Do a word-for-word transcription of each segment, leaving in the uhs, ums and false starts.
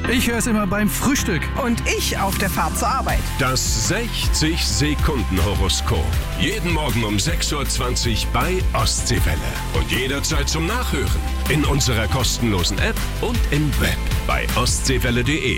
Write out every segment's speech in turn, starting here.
Ich höre es immer beim Frühstück. Und ich auf der Fahrt zur Arbeit. Das sechzig Sekunden Horoskop. Jeden Morgen um sechs Uhr zwanzig bei Ostseewelle. Und jederzeit zum Nachhören. In unserer kostenlosen App und im Web bei ostseewelle punkt de.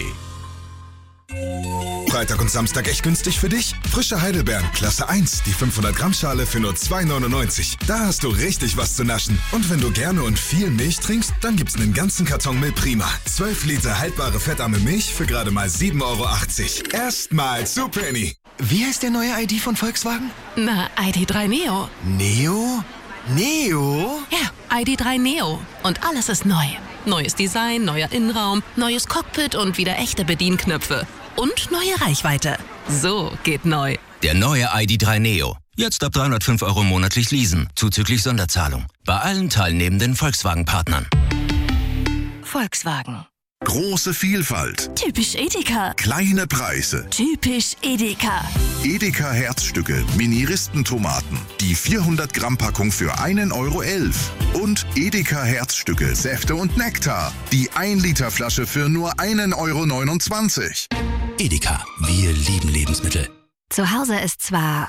Freitag und Samstag echt günstig für dich? Frische Heidelbeeren, Klasse eins, die fünfhundert Gramm Schale für nur zwei neunundneunzig. Da hast du richtig was zu naschen. Und wenn du gerne und viel Milch trinkst, dann gibt's einen ganzen Karton Milch Prima. zwölf Liter haltbare fettarme Milch für gerade mal sieben Euro achtzig. Erstmal zu Penny. Wie heißt der neue I D von Volkswagen? Na, I D drei Neo. Neo? Neo? Ja, I D drei Neo. Und alles ist neu. Neues Design, neuer Innenraum, neues Cockpit und wieder echte Bedienknöpfe. Und neue Reichweite. So geht neu. Der neue I D drei Neo. Jetzt ab dreihundertfünf Euro monatlich leasen, zuzüglich Sonderzahlung. Bei allen teilnehmenden Volkswagen-Partnern. Volkswagen. Große Vielfalt. Typisch Edeka. Kleine Preise. Typisch Edeka. Edeka Herzstücke, Mini-Ristentomaten. Die vierhundert Gramm Packung für einen Euro elf. Und Edeka Herzstücke, Säfte und Nektar. Die ein Liter Flasche für nur einen Euro neunundzwanzig. Edeka, wir lieben Lebensmittel. Zu Hause ist zwar...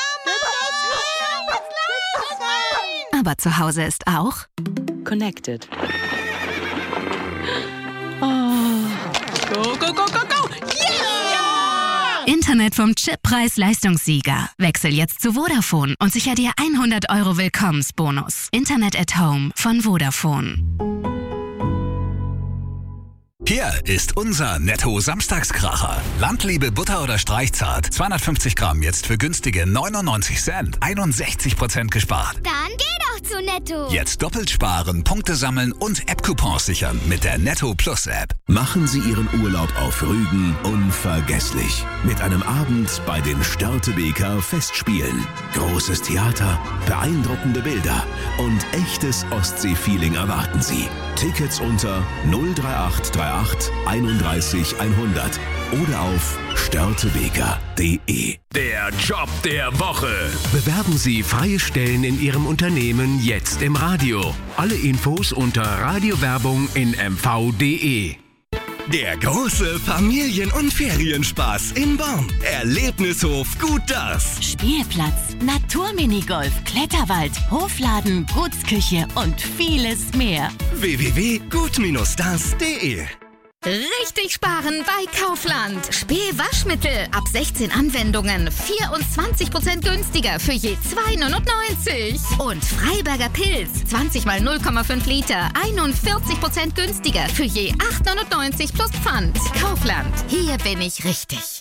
Aber zu Hause ist auch... Connected. Go, go, go, go, go! Yeah! Internet vom Chippreis-Leistungssieger. Wechsel jetzt zu Vodafone und sicher dir hundert Euro Willkommensbonus. Internet at Home von Vodafone. Hier ist unser Netto-Samstagskracher. Landliebe Butter oder Streichzart. zweihundertfünfzig Gramm jetzt für günstige neunundneunzig Cent. einundsechzig Prozent gespart. Dann geh doch zu Netto. Jetzt doppelt sparen, Punkte sammeln und App-Coupons sichern mit der Netto Plus App. Machen Sie Ihren Urlaub auf Rügen unvergesslich. Mit einem Abend bei den Störtebeker Festspielen. Großes Theater, beeindruckende Bilder und echtes Ostsee-Feeling erwarten Sie. Tickets unter null drei acht drei acht einunddreißig hundert oder auf störtebeker punkt de. Der Job der Woche. Bewerben Sie freie Stellen in Ihrem Unternehmen jetzt im Radio. Alle Infos unter Radiowerbung in m v punkt de. Der große Familien- und Ferienspaß in Born. Erlebnishof Gut Das. Spielplatz, Naturminigolf, Kletterwald, Hofladen, Gutsküche und vieles mehr. w w w punkt gut das punkt de. Richtig sparen bei Kaufland. Spee-Waschmittel ab sechzehn Anwendungen. vierundzwanzig Prozent günstiger für je zwei neunundneunzig. Und Freiberger Pilz. zwanzig mal null Komma fünf Liter. einundvierzig Prozent günstiger für je acht neunundneunzig plus Pfand. Kaufland. Hier bin ich richtig.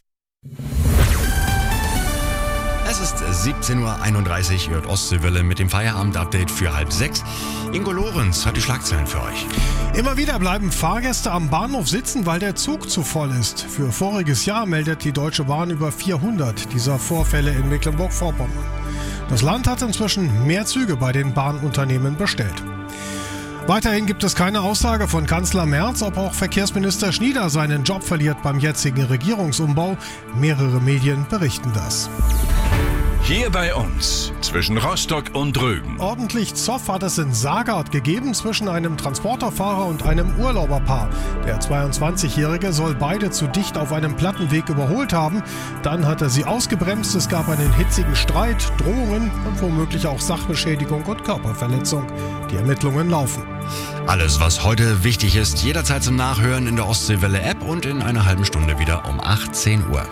Es ist siebzehn Uhr einunddreißig, hört Ostseewelle mit dem Feierabend-Update für halb sechs. Ingo Lorenz hat die Schlagzeilen für euch. Immer wieder bleiben Fahrgäste am Bahnhof sitzen, weil der Zug zu voll ist. Für voriges Jahr meldet die Deutsche Bahn über vierhundert dieser Vorfälle in Mecklenburg-Vorpommern. Das Land hat inzwischen mehr Züge bei den Bahnunternehmen bestellt. Weiterhin gibt es keine Aussage von Kanzler Merz, ob auch Verkehrsminister Schnieder seinen Job verliert beim jetzigen Regierungsumbau. Mehrere Medien berichten das. Hier bei uns, zwischen Rostock und Rügen. Ordentlich Zoff hat es in Sagard gegeben zwischen einem Transporterfahrer und einem Urlauberpaar. Der zweiundzwanzigjährige soll beide zu dicht auf einem Plattenweg überholt haben. Dann hat er sie ausgebremst, es gab einen hitzigen Streit, Drohungen und womöglich auch Sachbeschädigung und Körperverletzung. Die Ermittlungen laufen. Alles, was heute wichtig ist, jederzeit zum Nachhören in der Ostseewelle-App und in einer halben Stunde wieder um achtzehn Uhr.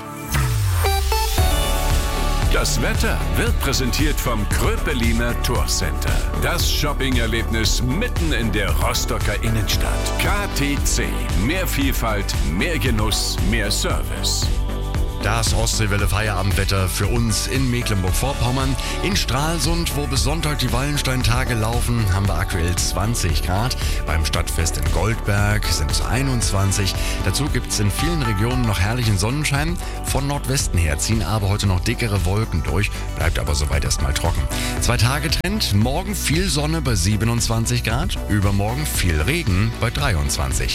Das Wetter wird präsentiert vom Kröpeliner Tourcenter. Das Shopping-Erlebnis mitten in der Rostocker Innenstadt. K T C. Mehr Vielfalt, mehr Genuss, mehr Service. Das Ostseewelle-Feierabendwetter für uns in Mecklenburg-Vorpommern. In Stralsund, wo bis Sonntag die Wallensteintage laufen, haben wir aktuell zwanzig Grad. Beim Stadtfest in Goldberg sind es einundzwanzig. Dazu gibt es in vielen Regionen noch herrlichen Sonnenschein. Von Nordwesten her ziehen aber heute noch dickere Wolken durch, bleibt aber soweit erstmal trocken. Zwei Tage Trend, morgen viel Sonne bei siebenundzwanzig Grad, übermorgen viel Regen bei dreiundzwanzig.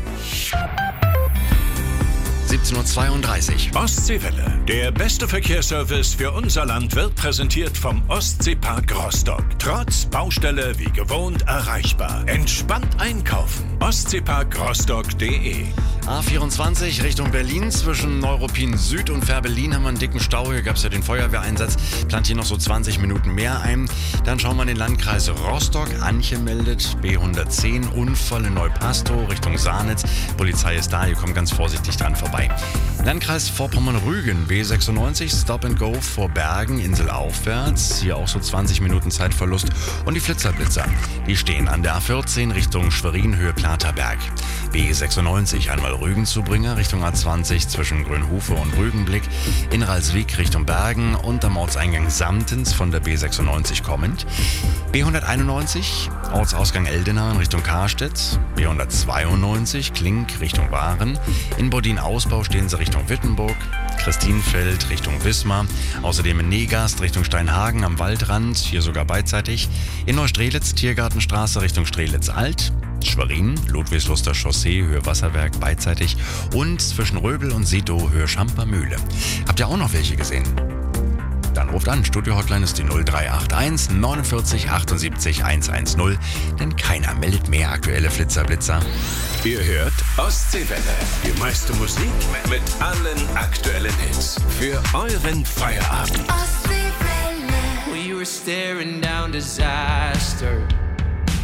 siebzehn Uhr zweiunddreißig. Ostseewelle. Der beste Verkehrsservice für unser Land wird präsentiert vom Ostseepark Rostock. Trotz Baustelle wie gewohnt erreichbar. Entspannt einkaufen. ostseepark rostock punkt de. A vierundzwanzig Richtung Berlin zwischen Neuruppin Süd und Fährberlin haben wir einen dicken Stau. Hier gab es ja den Feuerwehreinsatz. Plant hier noch so zwanzig Minuten mehr ein. Dann schauen wir in den Landkreis Rostock. Anche meldet B hundertzehn Unfall in Neupastow Richtung Sahnitz. Polizei ist da, ihr kommt ganz vorsichtig dran vorbei. Landkreis Vorpommern-Rügen B sechsundneunzig Stop and Go vor Bergen, Insel aufwärts. Hier auch so zwanzig Minuten Zeitverlust. Und die Flitzerblitzer, die stehen an der A vierzehn Richtung Schwerin, Höhe Platerberg. B sechsundneunzig einmal Rügenzubringer Richtung A zwanzig zwischen Grünhofe und Rügenblick. In Ralswiek Richtung Bergen und am Ortseingang Samtens von der B sechsundneunzig kommend. B hunderteinundneunzig Ortsausgang Eldenau in Richtung Karstedt. B hundertzweiundneunzig Klink Richtung Waren. In Bodin-Ausbau stehen sie Richtung Wittenburg. Christinfeld Richtung Wismar. Außerdem in Negast Richtung Steinhagen am Waldrand, hier sogar beidseitig. In Neustrelitz Tiergartenstraße Richtung Strelitz-Alt. Schwerin, Ludwigsluster Chaussee, Höhe Wasserwerk, beidseitig. Und zwischen Röbel und Sito, Höhe Schampermühle. Habt ihr auch noch welche gesehen? Dann ruft an. Studio-Hotline ist die null drei acht eins neunundvierzig achtundsiebzig hundertzehn. Denn keiner meldet mehr aktuelle Flitzerblitzer. Ihr hört Ostseewelle. Die meiste Musik mit allen aktuellen Hits. Für euren Feierabend. Ostseewelle. We were staring down disaster.